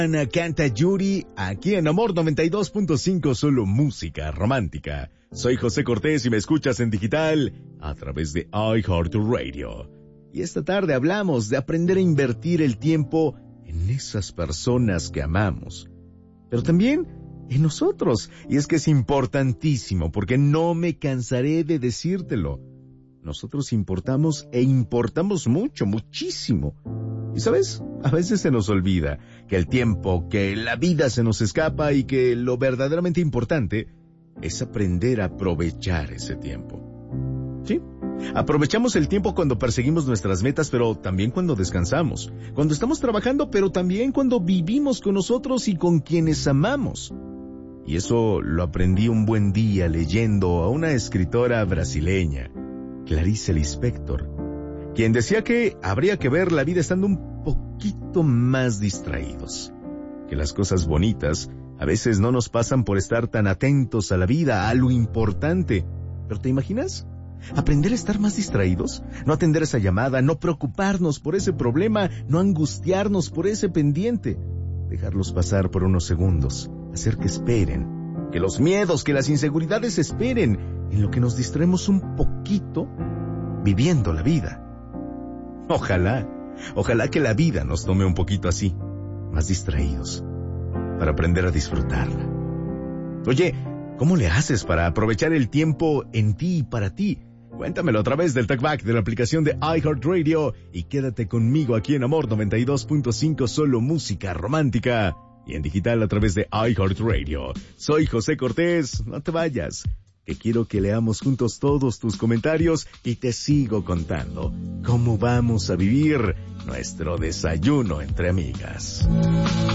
Ana canta Yuri, aquí en Amor 92.5, solo música romántica. Soy José Cortés y me escuchas en digital a través de iHeartRadio. Y esta tarde hablamos de aprender a invertir el tiempo en esas personas que amamos, pero también en nosotros. Y es que es importantísimo, porque no me cansaré de decírtelo. Nosotros importamos e importamos mucho, muchísimo. Y ¿sabes? A veces se nos olvida que el tiempo, que la vida se nos escapa y que lo verdaderamente importante es aprender a aprovechar ese tiempo. ¿Sí? Aprovechamos el tiempo cuando perseguimos nuestras metas, pero también cuando descansamos. Cuando estamos trabajando, pero también cuando vivimos con nosotros y con quienes amamos. Y eso lo aprendí un buen día leyendo a una escritora brasileña, Clarice Lispector, quien decía que habría que ver la vida estando un poquito más distraídos, que las cosas bonitas a veces no nos pasan por estar tan atentos a la vida, a lo importante. ¿Pero te imaginas? Aprender a estar más distraídos, no atender esa llamada, no preocuparnos por ese problema, no angustiarnos por ese pendiente, dejarlos pasar por unos segundos, hacer que esperen, que los miedos, que las inseguridades esperen, en lo que nos distraemos un poquito viviendo la vida. Ojalá que la vida nos tome un poquito así, más distraídos, para aprender a disfrutarla. Oye, ¿cómo le haces para aprovechar el tiempo en ti y para ti? Cuéntamelo a través del TalkBack de la aplicación de iHeartRadio y quédate conmigo aquí en Amor 92.5, solo música romántica, y en digital a través de iHeartRadio. Soy José Cortés, no te vayas, que quiero que leamos juntos todos tus comentarios y te sigo contando cómo vamos a vivir nuestro desayuno entre amigas.